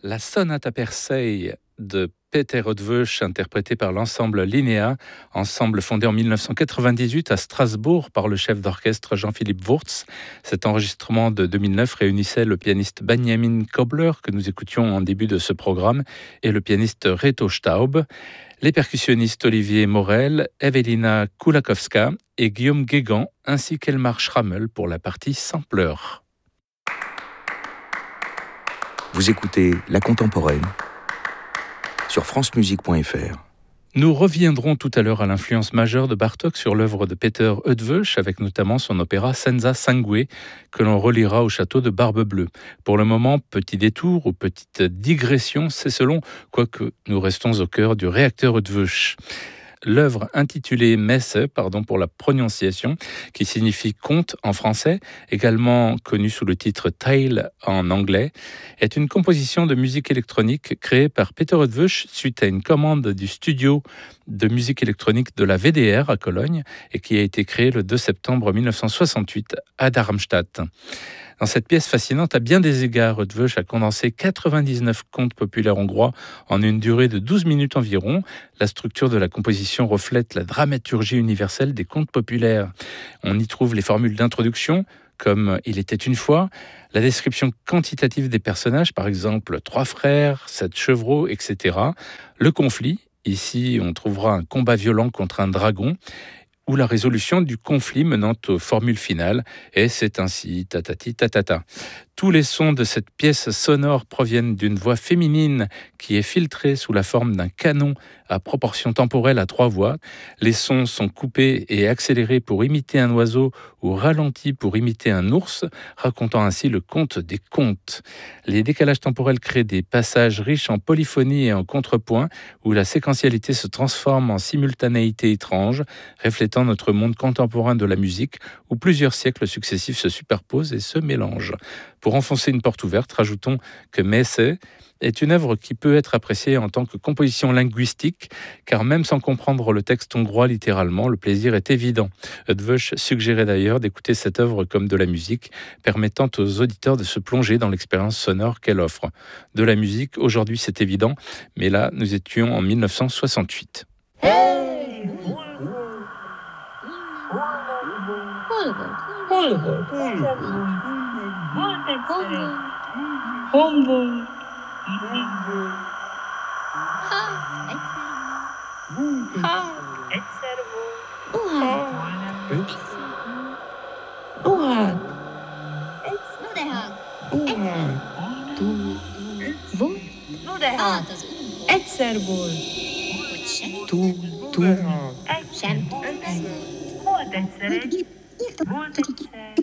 La sonate à Persei de Peter Eötvös, interprétée par l'ensemble Linnea, ensemble fondé en 1998 à Strasbourg par le chef d'orchestre Jean-Philippe Wurtz. Cet enregistrement de 2009 réunissait le pianiste Benjamin Kobler, que nous écoutions en début de ce programme, et le pianiste Reto Staub, les percussionnistes Olivier Morel, Evelina Kulakowska et Guillaume Guégan, ainsi qu'Elmar Schrammel pour la partie sampleur. Vous écoutez La Contemporaine sur francemusique.fr. Nous reviendrons tout à l'heure à l'influence majeure de Bartók sur l'œuvre de Peter Eötvös, avec notamment son opéra Senza Sangue, que l'on relira au château de Barbe-Bleue. Pour le moment, petit détour ou petite digression, c'est selon, quoique nous restons au cœur du réacteur Eötvös. L'œuvre intitulée Messe, pardon pour la prononciation, qui signifie conte en français, également connue sous le titre Tale en anglais, est une composition de musique électronique créée par Peter Eötvös suite à une commande du studio de musique électronique de la VDR à Cologne et qui a été créée le 2 septembre 1968 à Darmstadt. Dans cette pièce fascinante, à bien des égards, Eötvös a condensé 99 contes populaires hongrois en une durée de 12 minutes environ. La structure de la composition reflète la dramaturgie universelle des contes populaires. On y trouve les formules d'introduction, comme « Il était une fois », la description quantitative des personnages, par exemple « 3 frères, 7 chevreaux », etc. Le conflit, ici on trouvera un combat violent contre un dragon, ou la résolution du conflit menant aux formules finales, et c'est ainsi, tatati tatata. Tous les sons de cette pièce sonore proviennent d'une voix féminine qui est filtrée sous la forme d'un canon à proportion temporelle à 3 voix. Les sons sont coupés et accélérés pour imiter un oiseau ou ralentis pour imiter un ours, racontant ainsi le conte des contes. Les décalages temporels créent des passages riches en polyphonie et en contrepoint où la séquentialité se transforme en simultanéité étrange, reflétant notre monde contemporain de la musique où plusieurs siècles successifs se superposent et se mélangent. Pour enfoncer une porte ouverte, rajoutons que Messe est une œuvre qui peut être appréciée en tant que composition linguistique, car même sans comprendre le texte hongrois littéralement, le plaisir est évident. Eötvös suggérait d'ailleurs d'écouter cette œuvre comme de la musique, permettant aux auditeurs de se plonger dans l'expérience sonore qu'elle offre. De la musique, aujourd'hui c'est évident, mais là nous étions en 1968. Egyszer volt. Sem. Volt egyszer egy. Volt egyszer.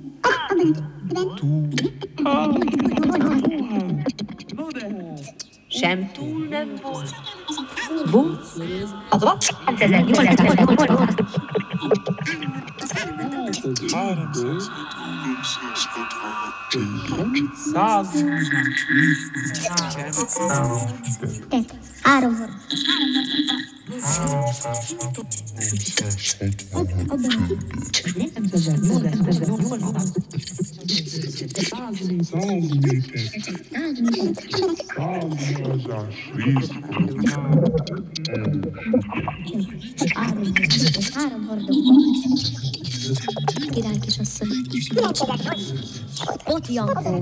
Sem túl nem volt. Volt. Király kisasszony. Ott Jankó.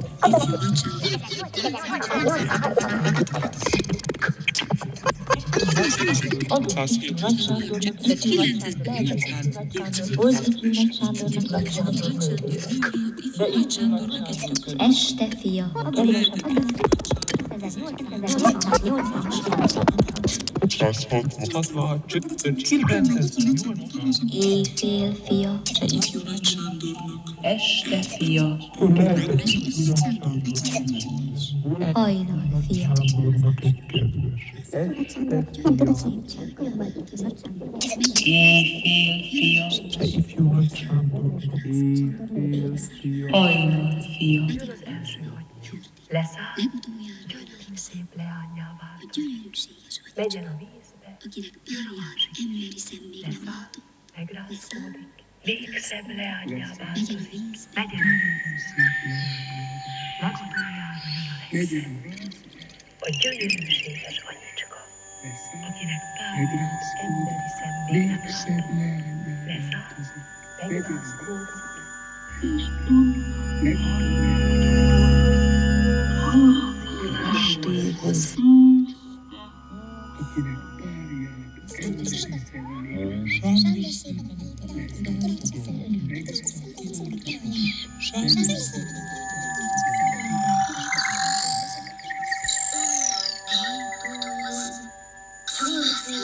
Este fia. Éjfél fia. Este fia. Hajnal fia. Éjfél fia. Hajnal fia. Leszáll, gyönyörű szép leányjá változik. Legyen a vízbe, leszáll, megrázkódik. Végszebb leányjá változik. Legyen a vízbe. Legutoljára jön a legszebb. a gyönyörűséges anyicska, akinek párnát emberi szemnél leszállt, megrázkódott, estéhoz. Sándor szépen